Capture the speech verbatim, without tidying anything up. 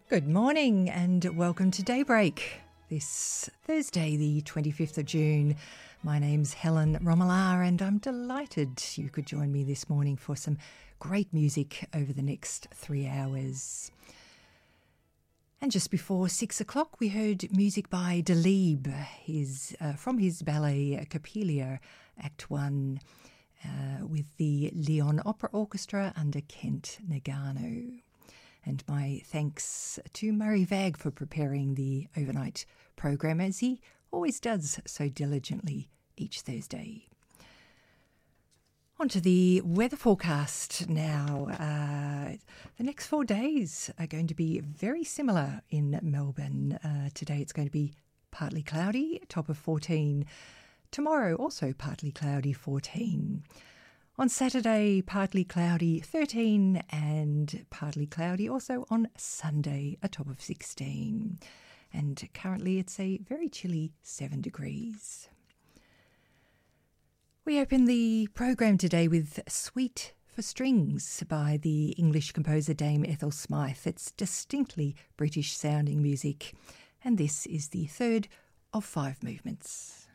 Good morning and welcome to Daybreak this Thursday, the twenty-fifth of June. My name's Helen Romola and I'm delighted you could join me this morning for some great music over the next three hours. And just before six o'clock, we heard music by Delibes, his, uh, from his ballet Coppelia, Act One, uh, with the Lyon Opera Orchestra under Kent Nagano. And my thanks to Murray Vagg for preparing the overnight program, as he always does so diligently each Thursday. On to the weather forecast now. Uh, the next four days are going to be very similar in Melbourne. Uh, today it's going to be partly cloudy, top of fourteen. Tomorrow also partly cloudy, fourteen. On Saturday, partly cloudy, thirteen, and partly cloudy also on Sunday, a top of sixteen. And currently it's a very chilly seven degrees. We open the program today with Suite for Strings by the English composer Dame Ethel Smythe. It's distinctly British sounding music, and this is the third of five movements.